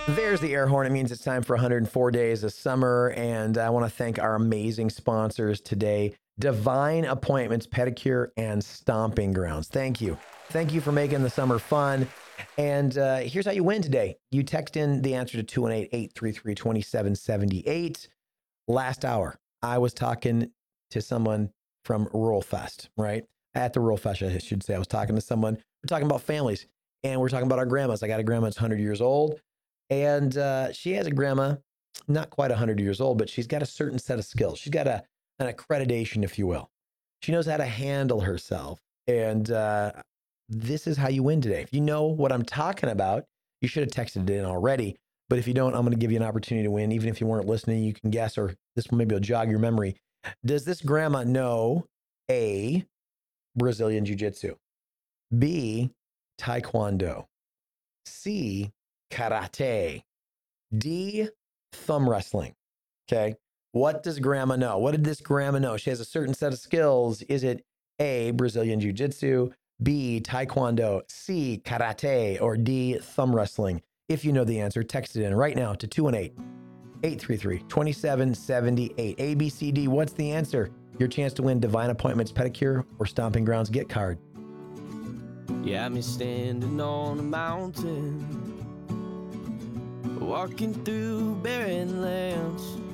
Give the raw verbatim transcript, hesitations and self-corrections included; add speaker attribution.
Speaker 1: There's the air horn. It means it's time for one hundred four days of summer. And I want to thank our amazing sponsors today, Divine Appointments Pedicure and Stomping Grounds. Thank you. Thank you for making the summer fun. And uh, here's how you win today. You text in the answer to two one eight, eight three three, two seven seven eight. Last hour, I was talking to someone from Rural Fest, right? At the Rural Fest, I should say. I was talking to someone. We're talking about families, and we're talking about our grandmas. I got a grandma that's one hundred years old. And uh, she has a grandma, not quite one hundred years old, but she's got a certain set of skills. She's got a, an accreditation, if you will. She knows how to handle herself. And uh, this is how you win today. If you know what I'm talking about, you should have texted it in already. But if you don't, I'm going to give you an opportunity to win. Even if you weren't listening, you can guess, or this maybe will jog your memory. Does this grandma know A, Brazilian Jiu-Jitsu, B, Taekwondo, C, karate, D, thumb wrestling? Okay. What does grandma know? What did this grandma know? She has a certain set of skills. Is it A, Brazilian Jiu-Jitsu, B, Taekwondo, C, karate, or D, thumb wrestling? If you know the answer, text it in right now to two one eight, eight three three, two seven seven eight. A, B, C, D. What's the answer? Your chance to win Divine Appointments Pedicure or Stomping Grounds gift card.
Speaker 2: You had me standing on a mountain, walking through barren lands.